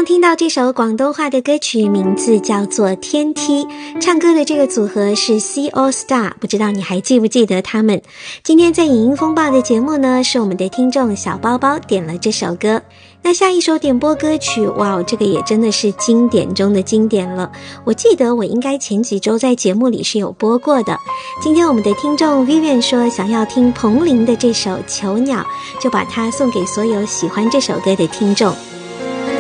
刚听到这首广东话的歌曲，名字叫做天梯，唱歌的这个组合是 C All Star， 不知道你还记不记得他们。今天在影音风暴的节目呢，是我们的听众小包包点了这首歌。那下一首点播歌曲，哇，这个也真的是经典中的经典了，我记得我应该前几周在节目里是有播过的。今天我们的听众 Vivian 说想要听彭羚的这首囚鸟，就把它送给所有喜欢这首歌的听众。